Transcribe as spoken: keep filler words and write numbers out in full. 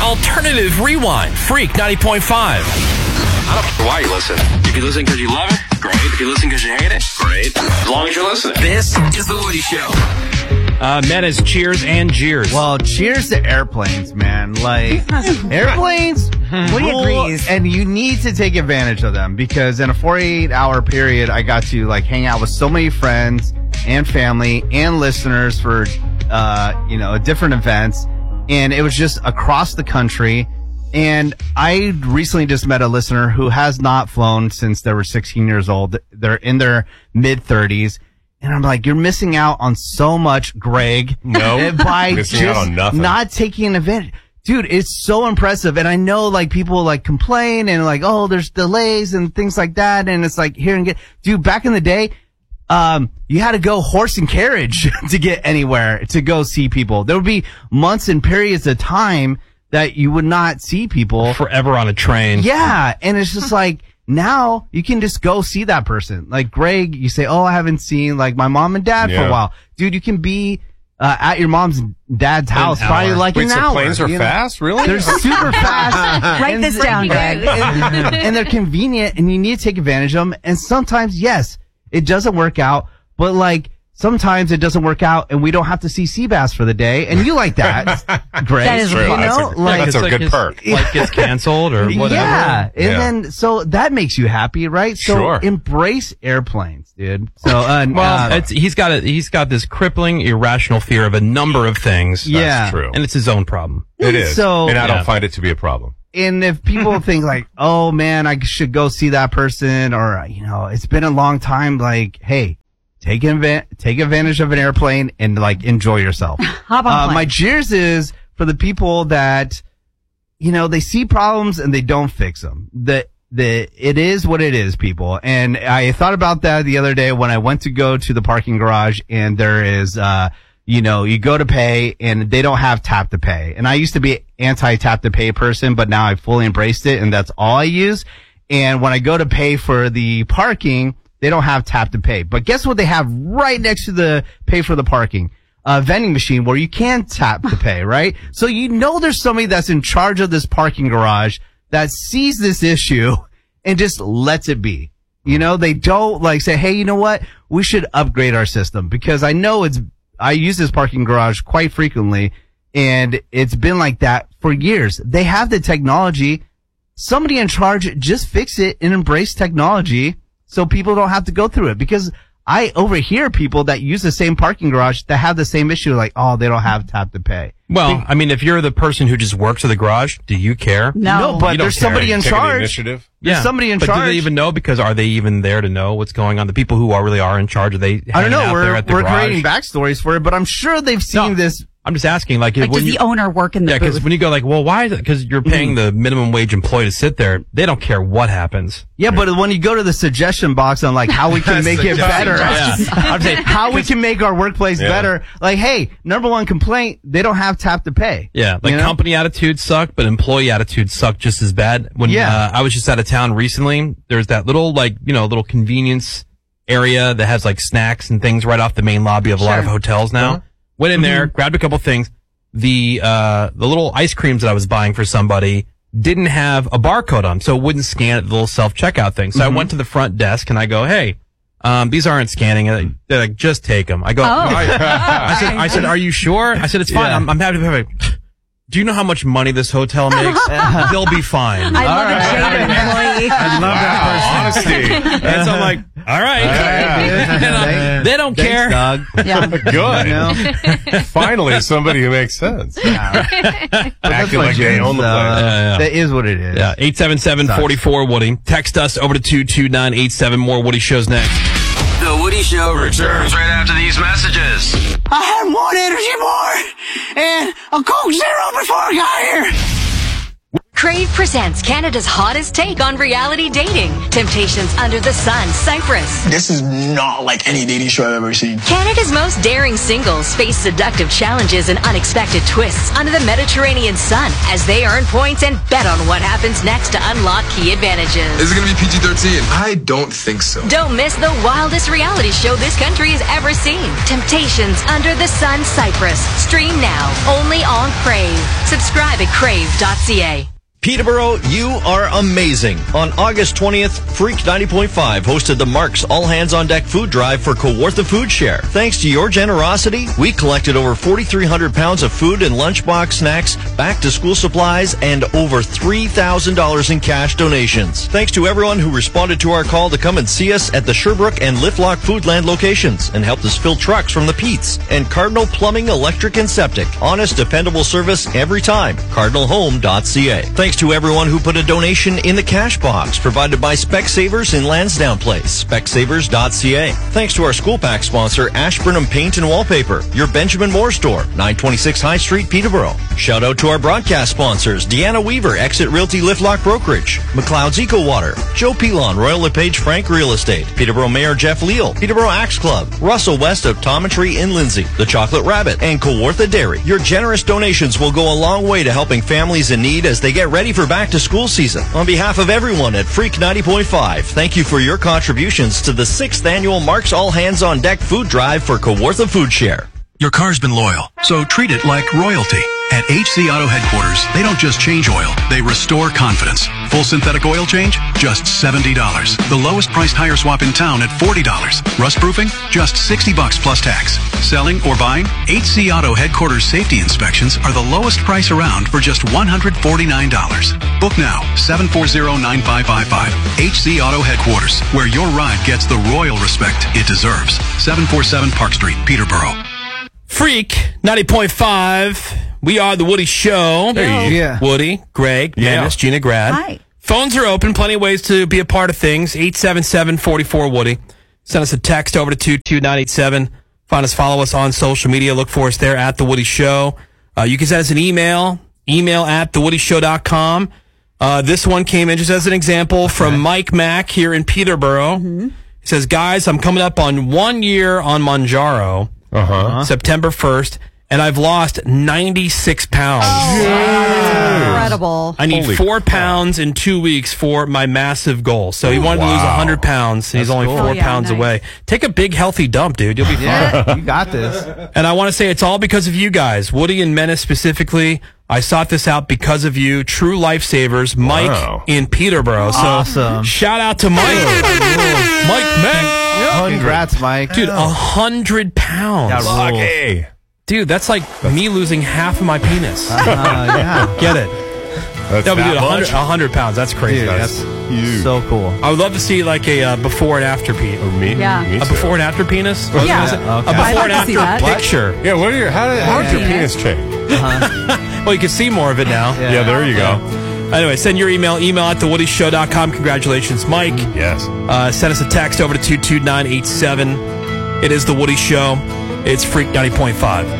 Alternative Rewind, Freak ninety point five. I don't know why you listen. If you listen because you love it, great. If you listen because you hate it, great. As long as you're listening. This is The Woody Show. Uh, Menace, cheers and jeers. Well, cheers to airplanes, man. Like, airplanes, Woody rule, agrees. and you need to take advantage of them because in a forty-eight hour period, I got to, like, hang out with so many friends and family and listeners for, uh, you know, different events. And it was just across the country. And I recently just met a listener who has not flown since they were sixteen years old. They're in their mid thirties. And I'm like, you're missing out on so much, Greg. No, by missing just out on nothing. Not taking advantage. Dude, it's so impressive. And I know, like, people, like, complain and, like, oh, there's delays and things like that. And it's like, here and get, dude, back in the day, um, you had to go horse and carriage to get anywhere, to go see people. There would be months and periods of time that you would not see people. Forever on a train. Yeah. And it's just like, now you can just go see that person. Like Greg, you say, oh, I haven't seen like my mom and dad Yeah. for a while. Dude, you can be uh, at your mom's and dad's house An probably hour. like Wait, an so hour. planes are you know? fast? Really? They're super fast. Write And this they're- down, Greg. And, and they're convenient and you need to take advantage of them. And sometimes, yes, it doesn't work out, but like, sometimes it doesn't work out and we don't have to see Seabass for the day. And you like that, Greg. That is you true. know, That's a- like, that's a good his perk. Flight gets canceled or whatever. yeah. And Yeah. then, so that makes you happy, right? So Sure. embrace airplanes, dude. So, uh, Well, uh, it's, he's got a, he's got this crippling, irrational fear of a number of things. Yeah. That's true. And it's his own problem. It is. So- and I Yeah. don't find it to be a problem. and if people think like, oh man, I should go see that person or, you know, it's been a long time, like, hey, take advan- take advantage of an airplane and like enjoy yourself. Hop on Uh, plane. my cheers is for the people that, you know, they see problems and they don't fix them. The, the, it is what it is, people. And I thought about that the other day when I went to go to the parking garage and there is, uh, you know, you go to pay and they don't have tap to pay. And I used to be anti-tap to pay person, but now I fully embraced it and that's all I use. And when I go to pay for the parking, they don't have tap to pay. But guess what they have right next to the pay for the parking? A vending machine where you can tap to pay, right? So you know there's somebody that's in charge of this parking garage that sees this issue and just lets it be. You know, they don't like say, hey, you know what? We should upgrade our system because I know it's, I use this parking garage quite frequently and it's been like that for years. They have the technology. Somebody in charge, just fix it and embrace technology so people don't have to go through it because I overhear people that use the same parking garage that have the same issue like, oh, they don't have tap to pay. Well, I mean, if you're the person who just works at the garage, do you care? No. No, but You don't there's care. somebody in Taking the charge. initiative. There's somebody in but charge. do they even know? Because are they even there to know what's going on? The people who are really are in charge, are they I hanging don't know. out there We're, at the we're garage? creating backstories for it, but I'm sure they've seen No. this. I'm just asking, like, like, when does you, the owner work in the yeah, because booth? when you go like, well, why is it? Because you're paying the minimum wage employee to sit there. They don't care what happens. Yeah, but when you go to the suggestion box on like how we can make it better, Yeah. I'm saying, how we can make our workplace Yeah. better, like, hey, number one complaint, they don't have tap to pay. yeah, like You know? company attitudes suck, but employee attitudes suck just as bad. When Yeah. uh, I was just out of town recently, there's that little like you know little convenience area that has like snacks and things right off the main lobby of a lot of Sure. hotels now. Uh-huh. Went in there, grabbed a couple things. The uh the little ice creams that I was buying for somebody didn't have a barcode on, so it wouldn't scan at the little self checkout thing. So I went to the front desk and I go, "Hey, um, these aren't scanning." And they're like, "Just take them." I go, Oh. I, I said, "I said, are you sure?" I said, "It's fine. Yeah. I'm, I'm happy to have it." Do you know how much money this hotel makes? They'll be fine. I love All a right. jaded employee. I love Wow, honesty. And so I'm like, all right. Yeah. And, uh, they don't Thanks, care. Doug. Yeah. Good. You know? Finally, somebody who makes sense. That's Acting my like they dreams, own the though. place. Yeah, yeah. That is what it is. Yeah, eight seven seven, four four, Woody. Text us over to two two nine eight seven. More Woody shows next. The Woody Show returns right after these messages. I had one energy bar and a Coke Zero before I got here. Crave presents Canada's hottest take on reality dating. Temptations Under the Sun, Cyprus. This is not like any dating show I've ever seen. Canada's most daring singles face seductive challenges and unexpected twists under the Mediterranean sun as they earn points and bet on what happens next to unlock key advantages. Is it going to be P G thirteen? I don't think so. Don't miss the wildest reality show this country has ever seen. Temptations Under the Sun, Cyprus. Stream now, only on Crave. Subscribe at crave dot c a. Peterborough, you are amazing. On August twentieth, Freak ninety point five hosted the Mark's All Hands on Deck food drive for Kawartha Food Share. Thanks to your generosity, we collected over forty-three hundred pounds of food and lunchbox snacks, back-to-school supplies, and over three thousand dollars in cash donations. Thanks to everyone who responded to our call to come and see us at the Sherbrooke and Liftlock Foodland locations and helped us fill trucks from the Pete's and Cardinal Plumbing, Electric, and Septic. Honest, dependable service every time. cardinal home dot c a. Thanks to everyone who put a donation in the cash box provided by Specsavers in Lansdowne Place. Specsavers dot c a. Thanks to our school pack sponsor, Ashburnham Paint and Wallpaper, your Benjamin Moore store, nine twenty-six High Street, Peterborough. Shout out to our broadcast sponsors, Deanna Weaver, Exit Realty Liftlock Brokerage, McLeod's Eco Water, Joe Pilon, Royal LePage Frank Real Estate, Peterborough Mayor Jeff Leal, Peterborough Axe Club, Russell West of Tometry in Lindsay, The Chocolate Rabbit, and Kawartha Dairy. Your generous donations will go a long way to helping families in need as they get ready for back-to-school season. On behalf of everyone at Freak ninety point five, thank you for your contributions to the sixth annual Mark's All Hands on Deck food drive for Kawartha Food Share. Your car's been loyal, so treat it like royalty. At H C Auto Headquarters, they don't just change oil, they restore confidence. Full synthetic oil change? Just seventy dollars. The lowest priced tire swap in town at forty dollars. Rust proofing? Just sixty bucks plus tax. Selling or buying? H C Auto Headquarters safety inspections are the lowest price around for just one hundred forty-nine dollars. Book now, seven four zero, nine five five five. H C Auto Headquarters, where your ride gets the royal respect it deserves. seven forty-seven Park Street, Peterborough. Freak ninety point five. We are the Woody Show. There you Yeah. Woody, Greg, Yeah. Menace, Gina, Grad. Hi. Phones are open. Plenty of ways to be a part of things. eight seven seven, four four, Woody. Send us a text over to two two nine eight seven. Find us, follow us on social media. Look for us there at The Woody Show. Uh, you can send us an email, email at the woody show dot com. Uh, this one came in just as an example from Mike Mack here in Peterborough. Mm-hmm. He says, guys, I'm coming up on one year on Manjaro, Uh-huh. September first, and I've lost ninety-six pounds. Incredible. I need Holy four crap. pounds in two weeks for my massive goal. So he wanted to lose Wow. one hundred pounds. And he's That's only cool. four Oh, yeah, pounds nice. away. Take a big, healthy dump, dude. You'll be fine. Yeah, you got this. And I want to say it's all because of you guys. Woody and Menace specifically. I sought this out because of you. True lifesavers. Mike Wow. in Peterborough. So Awesome. shout out to Mike. Mike Mack. Congrats, Mike. Dude, a hundred pounds. That rules. Lucky. Dude, that's like me losing half of my penis. Uh, yeah. Get it? That's No, but that dude, much? a hundred pounds. That's crazy. Dude, That's that's huge. so cool. I would love to see like a uh, before and after penis. Oh, me, Yeah. me A too. before and after penis? Or Yeah. is it- Okay. A I'd before like and to see after that. picture. Yeah, what are your, how did, how did your Yeah. penis change? Well, you can see more of it now. Yeah. Yeah, there you go. Anyway, send your email, email at the woody show dot com. Congratulations, Mike. Yes. Uh, send us a text over to two two nine eight seven. It is The Woody Show. It's Freak ninety point five.